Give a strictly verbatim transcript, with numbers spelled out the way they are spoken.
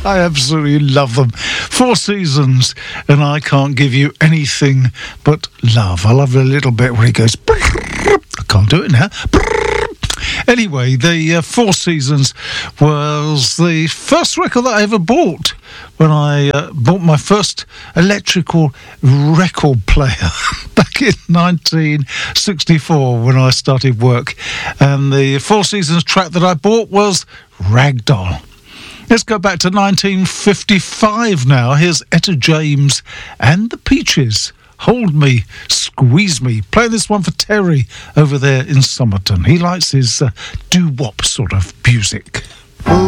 I absolutely love them. Four Seasons, and I Can't Give You Anything But Love. I love the little bit where he goes, I can't do it now. Anyway, the uh, Four Seasons was the first record that I ever bought when I uh, bought my first electrical record player back in nineteen sixty-four when I started work. And the Four Seasons track that I bought was Ragdoll. Let's go back to nineteen fifty-five now. Here's Etta James and the Peaches. Hold Me, Squeeze Me. Play this one for Terry over there in Somerton. He likes his uh, doo-wop sort of music.